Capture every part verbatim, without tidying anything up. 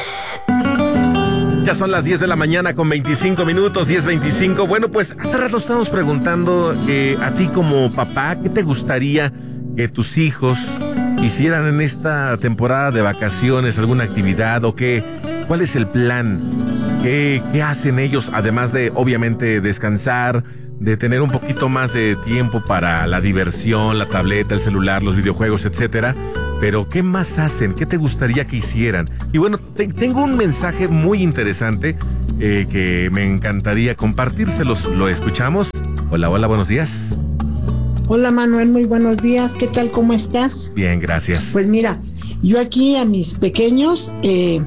diez. Ya son las diez de la mañana con veinticinco minutos, diez veinticinco. Bueno, pues hace rato estábamos preguntando eh, a ti como papá, ¿qué te gustaría que tus hijos hicieran en esta temporada de vacaciones? ¿Alguna actividad o qué? ¿Cuál es el plan? ¿Qué, qué hacen ellos? Además de, obviamente, descansar, de tener un poquito más de tiempo para la diversión, la tableta, el celular, los videojuegos, etcétera. Pero, ¿qué más hacen? ¿Qué te gustaría que hicieran? Y bueno, te, tengo un mensaje muy interesante eh, que me encantaría compartírselos. ¿Lo escuchamos? Hola, hola, buenos días. Hola Manuel, muy buenos días. ¿Qué tal? ¿Cómo estás? Bien, gracias. Pues mira, yo aquí a mis pequeños, eh,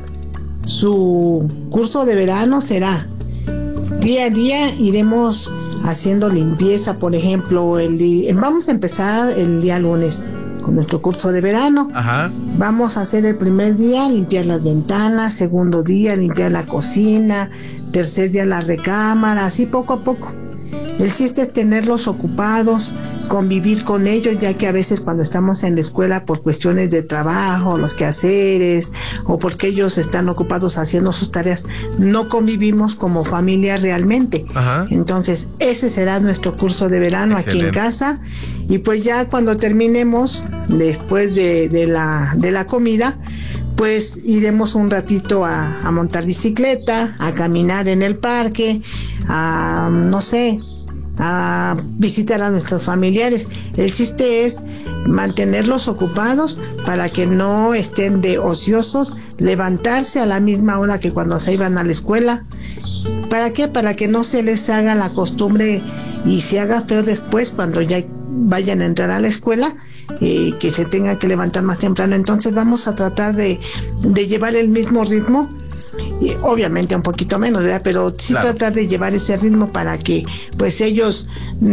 su curso de verano será día a día iremos haciendo limpieza, por ejemplo, el di- vamos a empezar el día lunes con nuestro curso de verano. Ajá. Vamos a hacer el primer día limpiar las ventanas, segundo día limpiar la cocina, tercer día la recámara, así poco a poco. El chiste es tenerlos ocupados, convivir con ellos, ya que a veces cuando estamos en la escuela por cuestiones de trabajo, los quehaceres, o porque ellos están ocupados haciendo sus tareas, no convivimos como familia realmente. Ajá. Entonces, ese será nuestro curso de verano. Excelente. Aquí en casa. Y pues ya cuando terminemos, después de, de, la, de la comida, pues iremos un ratito a, a montar bicicleta, a caminar en el parque, a, no sé, a visitar a nuestros familiares. El chiste es mantenerlos ocupados para que no estén de ociosos, levantarse a la misma hora que cuando se iban a la escuela. ¿Para qué? Para que no se les haga la costumbre y se haga feo después cuando ya vayan a entrar a la escuela, eh, que se tenga que levantar más temprano. Entonces vamos a tratar de, de llevar el mismo ritmo. Y obviamente un poquito menos, ¿verdad? Pero sí claro, tratar de llevar ese ritmo para que pues ellos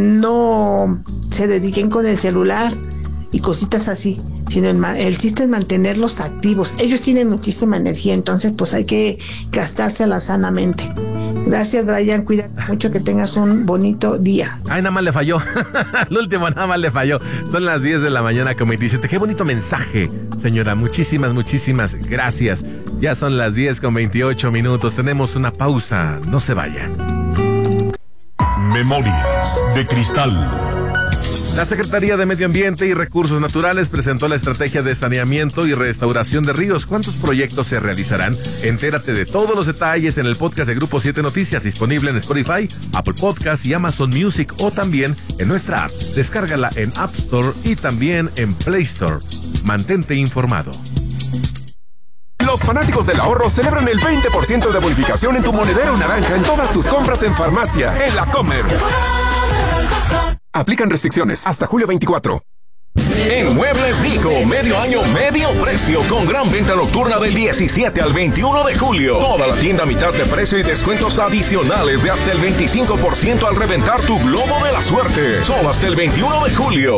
no se dediquen con el celular y cositas así, sino el, el chiste es mantenerlos activos. Ellos tienen muchísima energía, entonces pues hay que gastársela sanamente. Gracias, Brian, cuídate mucho, que tengas un bonito día. Ay, nada más le falló. El último nada más le falló. Son las diez de la mañana con veintisiete. Qué bonito mensaje, señora. Muchísimas, muchísimas gracias. Ya son las diez con veintiocho minutos. Tenemos una pausa. No se vayan. Memorias de Cristal. La Secretaría de Medio Ambiente y Recursos Naturales presentó la estrategia de saneamiento y restauración de ríos. ¿Cuántos proyectos se realizarán? Entérate de todos los detalles en el podcast de Grupo siete Noticias, disponible en Spotify, Apple Podcasts y Amazon Music, o también en nuestra app. Descárgala en App Store y también en Play Store. Mantente informado. Los fanáticos del ahorro celebran el veinte por ciento de bonificación en tu monedero naranja en todas tus compras en farmacia, en la Comer. Aplican restricciones hasta julio veinticuatro. En Muebles Dico, medio año, medio precio, con gran venta nocturna del diecisiete al veintiuno de julio. Toda la tienda a mitad de precio y descuentos adicionales de hasta el veinticinco por ciento al reventar tu globo de la suerte. Solo hasta el veintiuno de julio.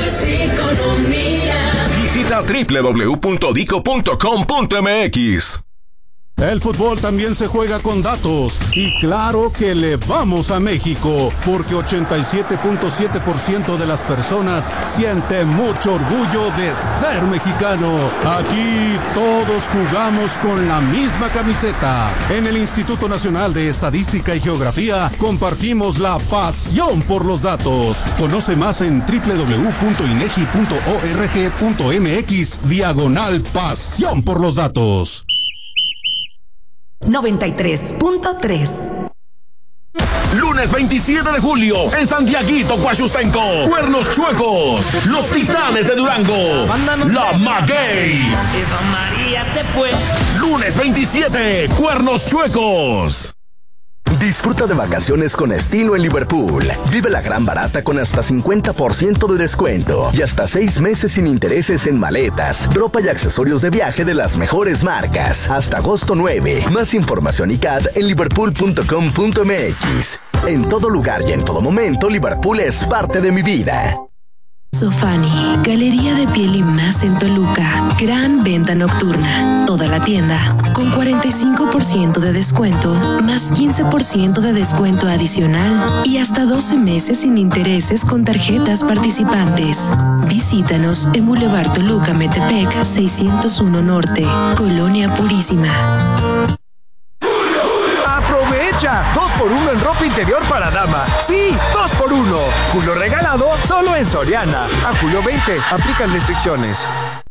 Visita doble u doble u doble u punto dico punto com punto m x. El fútbol también se juega con datos, y claro que le vamos a México, porque ochenta y siete punto siete por ciento de las personas siente mucho orgullo de ser mexicano. Aquí todos jugamos con la misma camiseta. En el Instituto Nacional de Estadística y Geografía compartimos la pasión por los datos. Conoce más en doble u doble u doble u punto inegi punto org punto m x diagonal pasión por los datos. noventa y tres punto tres. Lunes veintisiete de julio, en Santiaguito, Coachustenco, Cuernos Chuecos, Los Titanes de Durango, La Maguey. Eva María se fue. Lunes veintisiete, Cuernos Chuecos. Disfruta de vacaciones con estilo en Liverpool. Vive la gran barata con hasta cincuenta por ciento de descuento y hasta seis meses sin intereses en maletas, ropa y accesorios de viaje de las mejores marcas. Hasta agosto nueve. Más información y C A D en liverpool punto com punto m x. En todo lugar y en todo momento, Liverpool es parte de mi vida. Sofani, galería de piel y más en Toluca. Gran venta nocturna. Toda la tienda con cuarenta y cinco por ciento de descuento, más quince por ciento de descuento adicional y hasta doce meses sin intereses con tarjetas participantes. Visítanos en Boulevard Toluca Metepec seiscientos uno Norte, Colonia Purísima. dos por uno en ropa interior para dama. Sí, dos por uno. Julio regalado solo en Soriana. A julio veinte. Aplican restricciones.